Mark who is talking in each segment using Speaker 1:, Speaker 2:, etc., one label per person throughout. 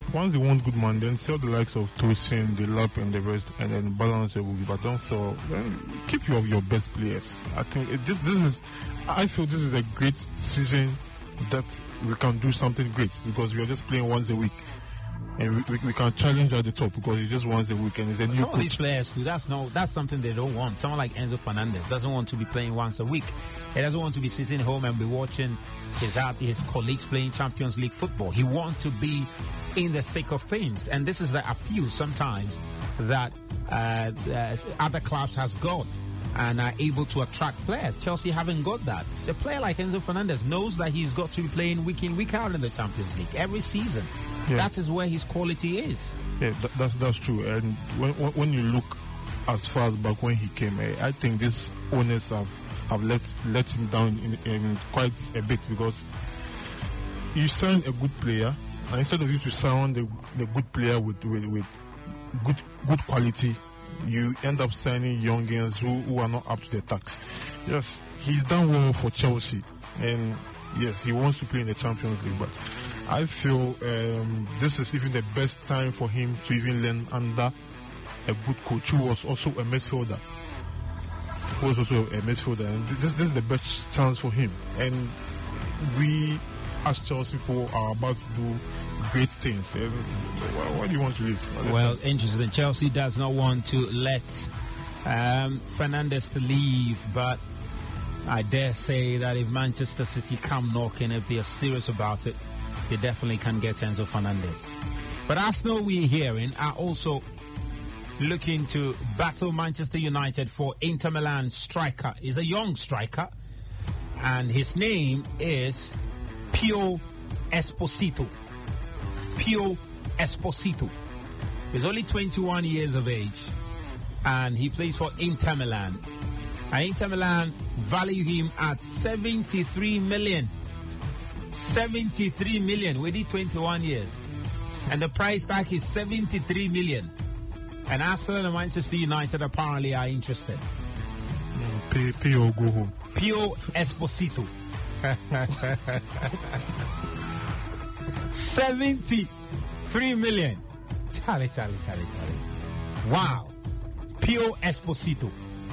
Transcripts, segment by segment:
Speaker 1: once they want good man, then sell the likes of Tosin, the Lap, and the rest, and then balance it with. But don't sell. Keep your best players. I think this is. I feel this is a great season that we can do something great because we are just playing once a week. And we can challenge at the top because it's just once a week and it's a new
Speaker 2: Some
Speaker 1: coach.
Speaker 2: of these players too, that's something they don't want. Someone like Enzo Fernandez doesn't want to be playing once a week. He doesn't want to be sitting home and be watching his colleagues playing Champions League football. He wants to be in the thick of things. And this is the appeal sometimes that other clubs has got and are able to attract players. Chelsea haven't got that. So a player like Enzo Fernandez knows that he's got to be playing week in, week out in the Champions League every season. Yeah. That is where his quality is. Yeah,
Speaker 1: that's true. And when you look as far as back when he came, I think these owners have let him down in quite a bit because you sign a good player, and instead of you to sign the good player with good quality, you end up signing youngins who are not up to the task. Yes, he's done well for Chelsea, and yes, he wants to play in the Champions League, but I feel this is even the best time for him to even learn under a good coach who was also a midfielder. And this is the best chance for him. And we, as Chelsea people, are about to do great things. Why do you want to leave?
Speaker 2: Well, interesting. Chelsea does not want to let Fernandes to leave, but I dare say that if Manchester City come knocking, if they are serious about it, they definitely can get Enzo Fernandez. But Arsenal, we're hearing, are also looking to battle Manchester United for Inter Milan striker. He's a young striker, and his name is Pio Esposito. Pio Esposito. He's only 21 years of age, and he plays for Inter Milan. And Inter Milan value him at 73 million. 73 million within 21 years. And the price tag is 73 million. And Arsenal and Manchester United apparently are interested.
Speaker 1: Pio go home.
Speaker 2: Pio Esposito. 73 million. Charlie. Wow. Pio Esposito.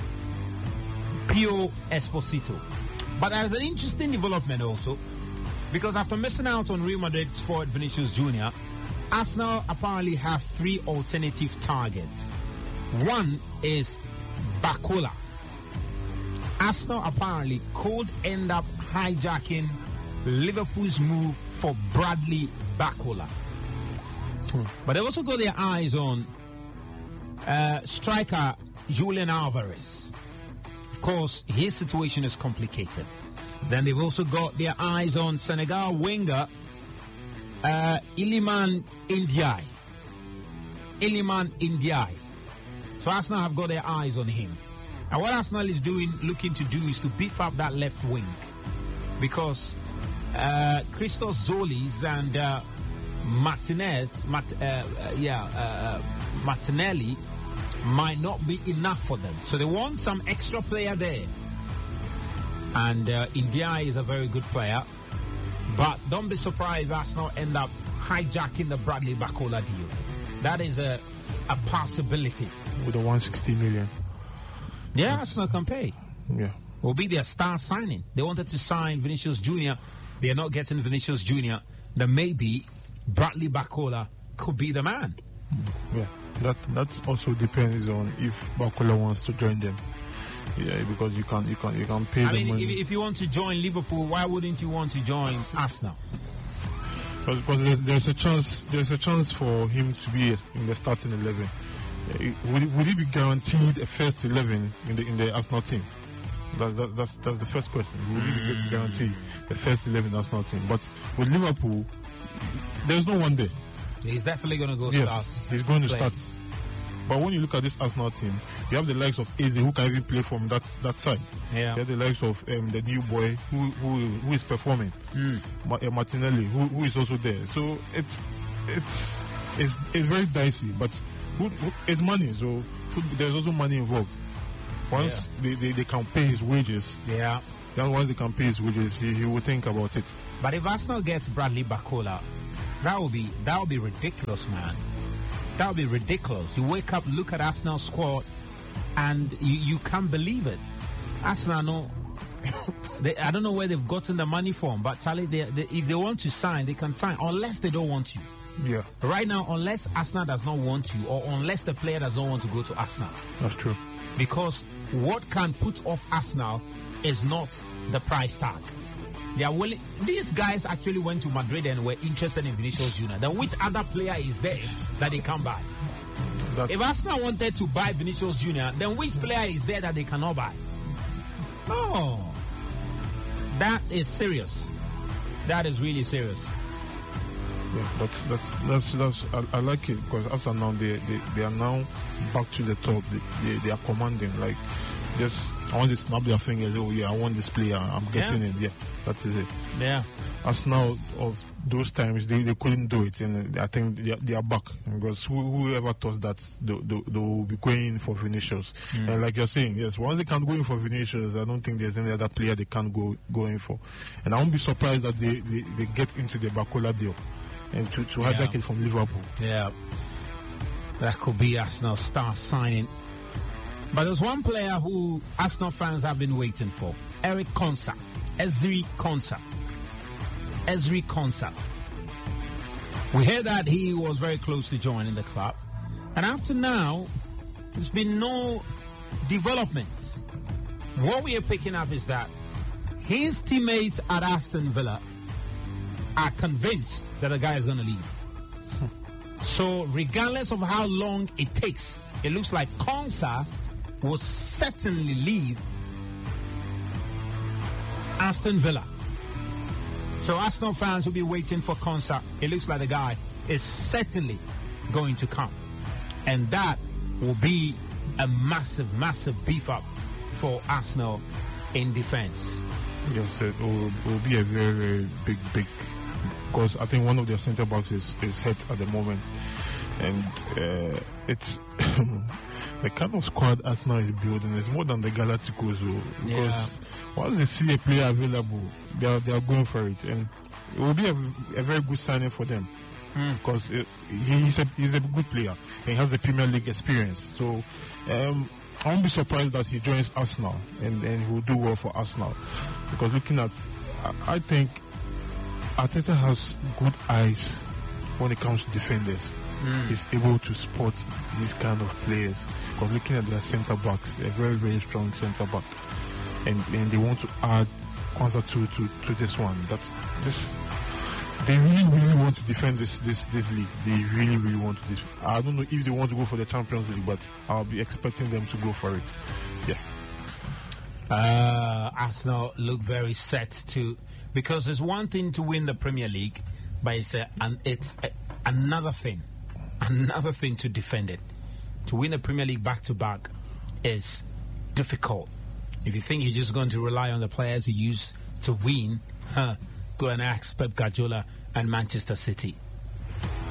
Speaker 2: Pio Esposito. But there's an interesting development also, because after missing out on Real Madrid's forward Vinicius Jr., Arsenal apparently have three alternative targets. One is Bakola. Arsenal apparently could end up hijacking Liverpool's move for Bradley Bakola. But they also got their eyes on striker Julian Alvarez. Of course, his situation is complicated. Then they've also got their eyes on Senegal winger Iliman Ndiaye. Iliman Ndiaye. So Arsenal have got their eyes on him. And what Arsenal is looking to do is to beef up that left wing, because Christos Zolis and Martinelli might not be enough for them. So they want some extra player there. And Ndiaye is a very good player. But don't be surprised if Arsenal end up hijacking the Bradley Bakola deal. That is a possibility.
Speaker 1: With the 160 million.
Speaker 2: Yeah, Arsenal can pay.
Speaker 1: Yeah.
Speaker 2: Will be their star signing. They wanted to sign Vinicius Jr. They are not getting Vinicius Jr. Then maybe Bradley Bakola could be the man.
Speaker 1: Yeah. That also depends on if Bakola wants to join them. Yeah, because you can pay them. I mean,
Speaker 2: if you want to join Liverpool, why wouldn't you want to join Arsenal?
Speaker 1: Because there's a chance for him to be in the starting 11. Would he be guaranteed a first 11 in the Arsenal team? That's the first question. Would he be guaranteed the first 11 Arsenal team? But with Liverpool, there's no one there.
Speaker 2: He's definitely going to go
Speaker 1: start.
Speaker 2: Yes,
Speaker 1: he's going to start. But when you look at this Arsenal team, you have the likes of Eze, who can even play from that side.
Speaker 2: Yeah.
Speaker 1: You have the likes of the new boy who is performing, Martinelli, who is also there. So it's very dicey, but it's money. So there's also money involved. Once they can pay his wages,
Speaker 2: then
Speaker 1: once they can pay his wages, he will think about it.
Speaker 2: But if Arsenal gets Bradley Bakola, That would be ridiculous, man. That would be ridiculous. You wake up, look at Arsenal squad, and you can't believe it. Arsenal, no, I don't know where they've gotten the money from, but Charlie, if they want to sign, they can sign, unless they don't want you.
Speaker 1: Yeah.
Speaker 2: Right now, unless Arsenal does not want you, or unless the player does not want to go to Arsenal.
Speaker 1: That's true.
Speaker 2: Because what can put off Arsenal is not the price tag. They are willing. These guys actually went to Madrid and were interested in Vinicius Junior. Then which other player is there that they can buy? If Arsenal wanted to buy Vinicius Junior, then which player is there that they cannot buy? Oh, that is serious. That is really serious.
Speaker 1: Yeah, that's I like it, because as now they are now back to the top. They are commanding, like, just I want to snap their fingers. Oh yeah, I want this player. I'm getting him. Yeah, that is it.
Speaker 2: Yeah.
Speaker 1: As now of those times they couldn't do it, and I think they are back, because whoever thought that they will be going in for Vinicius, and like you're saying, yes, once they can't go in for Vinicius, I don't think there's any other player they can't go in for, and I won't be surprised that they get into the Bacola deal. And to hijack it from Liverpool. Yeah.
Speaker 2: That could be Arsenal star signing. But there's one player who Arsenal fans have been waiting for. Ezri Konsa. We heard that he was very close to joining the club. And up to now, there's been no developments. What we are picking up is that his teammates at Aston Villa are convinced that the guy is going to leave. So regardless of how long it takes, it looks like Konsa will certainly leave Aston Villa. So Arsenal fans will be waiting for Konsa. It looks like the guy is certainly going to come. And that will be a massive, massive beef up for Arsenal in defense.
Speaker 1: Yes, it will be a very, very big, because I think one of their centre backs is hurt at the moment, and it's the kind of squad Arsenal is building is more than the Galacticos, because once they see a player available, they are going for it, and it will be a very good signing for them, because he's a good player and he has the Premier League experience. So I won't be surprised that he joins Arsenal and he will do well for Arsenal, because looking at, I think Arteta has good eyes when it comes to defenders. He's able to spot these kind of players, because looking at their centre backs, they're very, very strong centre back, and they want to add Kwanzaa to this one. That's just, they really want to defend this league. They really want to defend. I don't know if they want to go for the Champions League, but I'll be expecting them to go for it. Yeah.
Speaker 2: Arsenal look very set to, because it's one thing to win the Premier League, but it's another thing to defend it. To win the Premier League back-to-back is difficult. If you think you're just going to rely on the players you use to win, go and ask Pep Guardiola and Manchester City.